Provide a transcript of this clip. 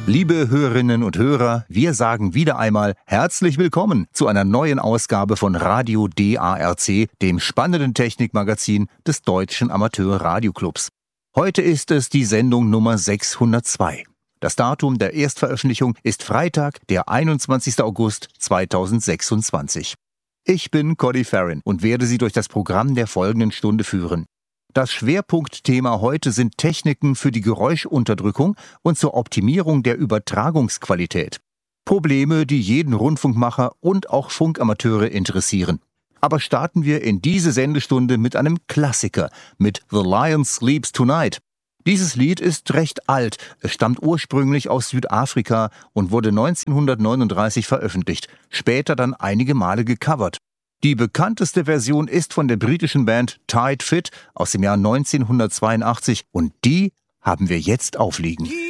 Liebe Hörerinnen und Hörer, wir sagen wieder einmal herzlich willkommen zu einer neuen Ausgabe von Radio DARC, dem spannenden Technikmagazin des Deutschen Amateur-Radioclubs. Heute ist es die Sendung Nummer 602. Das Datum der Erstveröffentlichung ist Freitag, der 21. August 2026. Ich bin Cody Farron und werde Sie durch das Programm der folgenden Stunde führen. Das Schwerpunktthema heute sind Techniken für die Geräuschunterdrückung und zur Optimierung der Übertragungsqualität. Probleme, die jeden Rundfunkmacher und auch Funkamateure interessieren. Aber starten wir in diese Sendestunde mit einem Klassiker, mit The Lion Sleeps Tonight. Dieses Lied ist recht alt, es stammt ursprünglich aus Südafrika und wurde 1939 veröffentlicht, später dann einige Male gecovert. Die bekannteste Version ist von der britischen Band Tight Fit aus dem Jahr 1982 und die haben wir jetzt aufliegen.